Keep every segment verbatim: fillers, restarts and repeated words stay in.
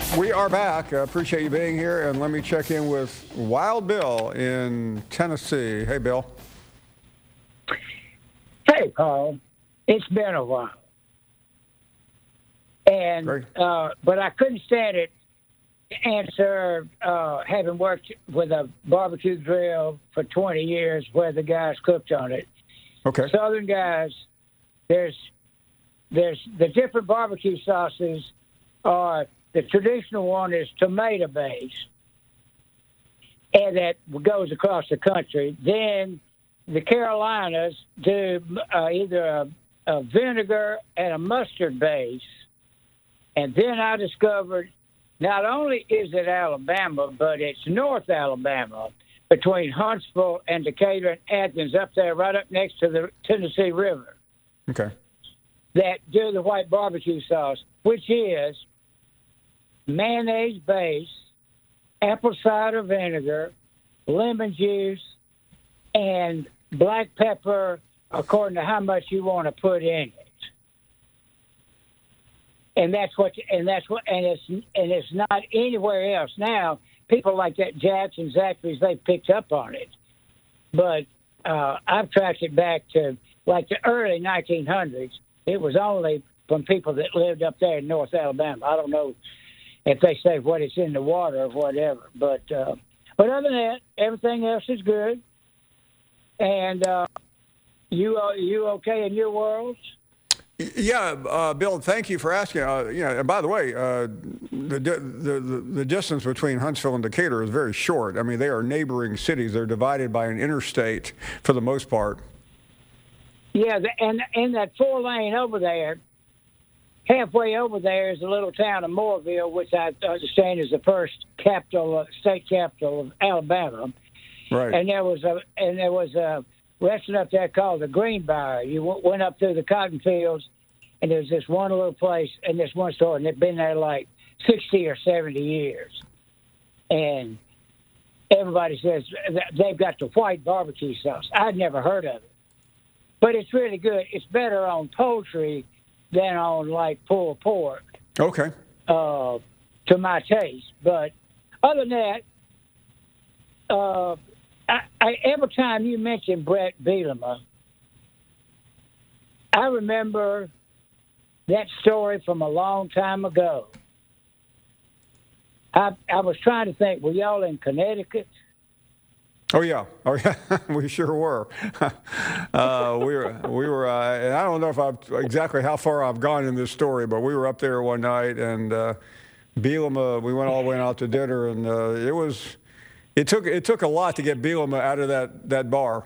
We are back. I appreciate you being here. And let me check in with Wild Bill in Tennessee. Hey, Bill. Hey, Paul. It's been a while. And uh, but I couldn't stand it to answer, uh, having worked with a barbecue grill for twenty years where the guys cooked on it. Okay. Southern guys, there's there's the different barbecue sauces are, the traditional one is tomato based, and that goes across the country. Then the Carolinas do uh, either a, a vinegar and a mustard base. And then I discovered not only is it Alabama, but it's North Alabama, between Huntsville and Decatur and Athens, up there, right up next to the Tennessee River. Okay. That do the white barbecue sauce, which is mayonnaise base, apple cider vinegar, lemon juice, and black pepper, according to how much you want to put in it. And that's what, and that's what, and it's and it's not anywhere else. Now, people like that Jack's and Zachary's, they picked up on it, but uh, I've tracked it back to like the early nineteen hundreds. It was only from people that lived up there in North Alabama. I don't know if they say what it's in the water or whatever, but uh, but other than that, everything else is good. And uh, you uh, you okay in your world? Yeah, uh, Bill, thank you for asking. Uh, you know, and by the way, uh, the, the, the the distance between Huntsville and Decatur is very short. I mean, they are neighboring cities. They're divided by an interstate for the most part. Yeah, the, and and that four lane over there, halfway over there is the little town of Mooreville, which I understand is the first capital, uh, state capital of Alabama. Right. And there was a and there was a restaurant up there called the Greenbrier. You w- went up through the cotton fields, and there's this one little place and this one store, and they've been there like sixty or seventy years. And everybody says that they've got the white barbecue sauce. I'd never heard of it, but it's really good. It's better on poultry than on like pulled pork. Okay. Uh, to my taste, but other than that, uh, I, I, every time you mention Brett Bielema, I remember that story from a long time ago. I, I was trying to think, were y'all in Connecticut? Oh yeah, oh yeah, we sure were. uh, we were, we were. Uh, and I don't know if I've exactly how far I've gone in this story, but we were up there one night, and uh, Bielema. We went all the way out to dinner, and uh, it was. It took it took a lot to get Bielema out of that, that bar.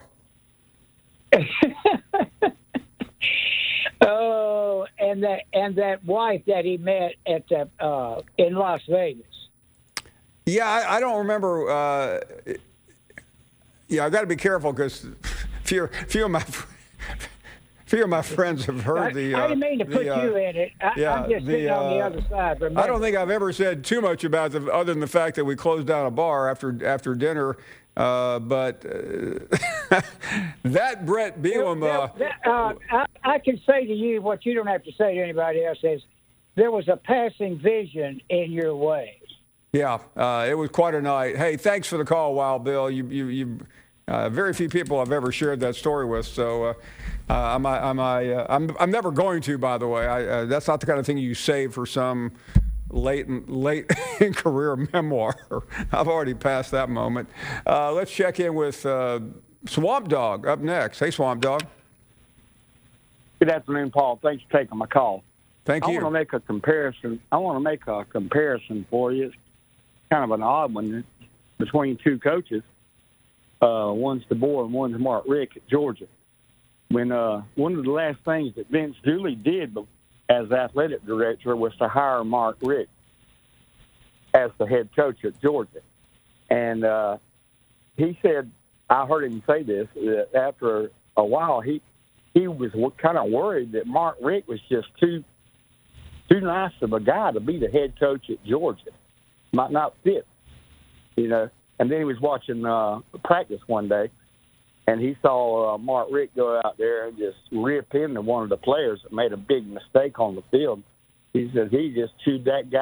Oh, and that and that wife that he met at the, uh, in Las Vegas. Yeah, I, I don't remember. Uh, yeah, I got to be careful because few few of my few of my friends have heard I, the. Uh, I didn't mean to the, put uh, you in it. I, yeah, I'm just the, sitting uh, on the other side. Remember? I don't think I've ever said too much about the other than the fact that we closed down a bar after after dinner. Uh, but uh, that Brett Bielema. Uh, I, I can say to you what you don't have to say to anybody else is there was a passing vision in your way. Yeah, uh, it was quite a night. Hey, thanks for the call, Wild Bill. You, you, you. Uh, very few people I've ever shared that story with. So, uh, uh, I'm, I'm, I, uh, I'm, I'm never going to. By the way, I, uh, that's not the kind of thing you save for some late in, late in career memoir. I've already passed that moment. Uh, let's check in with uh, Swamp Dog up next. Hey, Swamp Dog. Good afternoon, Paul. Thanks for taking my call. Thank I you. I want to make a comparison. I want to make a comparison for you. It's kind of an odd one between two coaches. Uh, one's DeBoer and one's Mark Richt at Georgia. When uh, one of the last things that Vince Dooley did as athletic director was to hire Mark Richt as the head coach at Georgia. And uh, he said, I heard him say this, that after a while he he was kind of worried that Mark Richt was just too too nice of a guy to be the head coach at Georgia. Might not fit, you know. And then he was watching uh, practice one day, and he saw uh, Mark Richt go out there and just rip into one of the players that made a big mistake on the field. He says he just chewed that guy